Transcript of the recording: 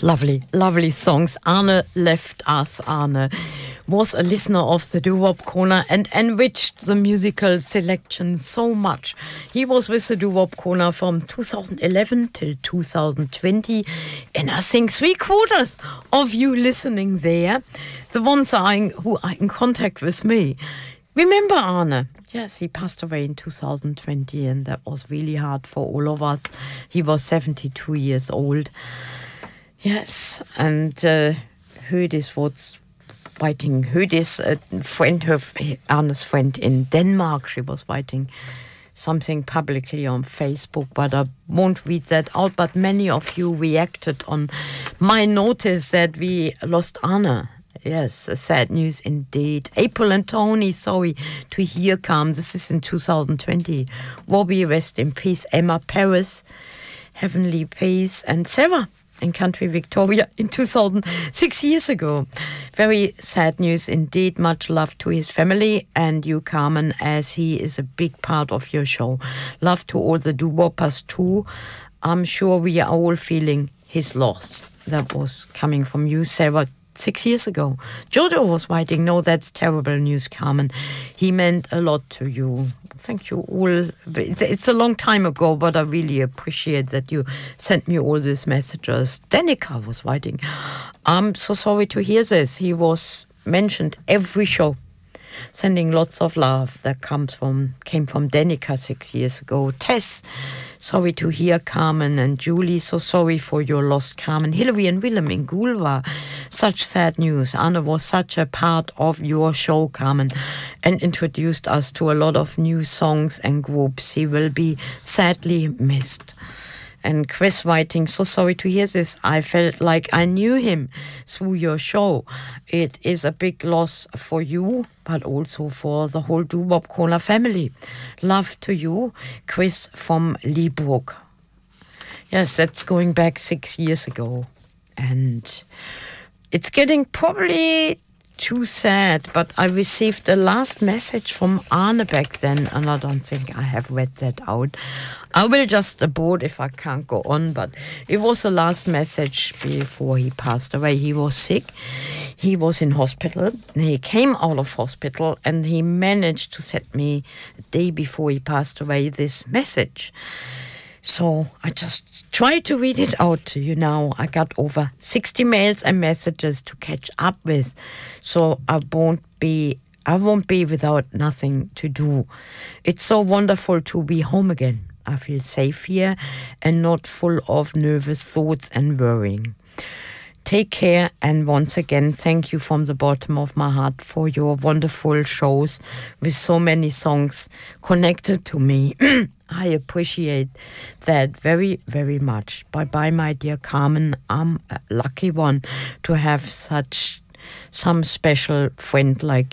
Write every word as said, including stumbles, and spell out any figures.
Lovely, lovely songs. Arne left us. Arne was a listener of the Doo-Wop Corner and enriched the musical selection so much. He was with the Doo-Wop Corner from two thousand eleven till two thousand twenty, and I think three quarters of you listening there, the ones are in, who are in contact with me, remember Arne. Yes, he passed away in two thousand twenty, and that was really hard for all of us. He was seventy-two years old. Yes, and uh, Hødis was writing, Hødis, a friend, her, Arne's friend in Denmark, she was writing something publicly on Facebook, but I won't read that out. But many of you reacted on my notice that we lost Arne. Yes, sad news indeed. April and Tony, sorry to hear come. This is in two thousand twenty. Robbie, rest in peace. Emma Paris, heavenly peace. And Sarah in country Victoria in two thousand, six years ago. Very sad news indeed. Much love to his family and you, Carmen, as he is a big part of your show. Love to all the doo-woppers too. I'm sure we are all feeling his loss. That was coming from you, Sarah, six years ago. Jojo was writing, no, that's terrible news, Carmen. He meant a lot to you. Thank you all. It's a long time ago, but I really appreciate that you sent me all these messages. Danica was writing, I'm so sorry to hear this. He was mentioned every show, sending lots of love. That comes from came from Danica six years ago. Tess, sorry to hear, Carmen. And Julie, so sorry for your loss, Carmen. Hillary and Willem in Gulva, such sad news. Anna was such a part of your show, Carmen, and introduced us to a lot of new songs and groups. He will be sadly missed. And Chris writing, so sorry to hear this. I felt like I knew him through your show. It is a big loss for you, but also for the whole Doo-Wop Corner family. Love to you, Chris from Liebruck. Yes, that's going back six years ago. And it's getting probably too sad, but I received a last message from Arne back then, and I don't think I have read that out. I will just abort if I can't go on, but it was the last message before he passed away. He was sick. He was in hospital. He came out of hospital, and he managed to send me the day before he passed away this message. So I just try to read it out to you now. I got over sixty mails and messages to catch up with, so I won't be I won't be without nothing to do. It's so wonderful to be home again. I feel safe here and not full of nervous thoughts and worrying. Take care, and once again, thank you from the bottom of my heart for your wonderful shows with so many songs connected to me. I appreciate that very, very much. Bye-bye, my dear Carmen. I'm a lucky one to have such some special friend like